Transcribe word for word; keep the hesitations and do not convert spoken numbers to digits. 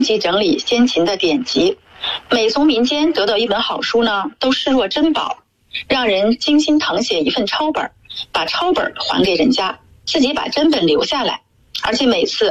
集整理先秦的典籍，每从民间得到一本好书呢，都视若珍宝，让人精心誊写一份抄本，把抄本还给人家，自己把真本留下来，而且每次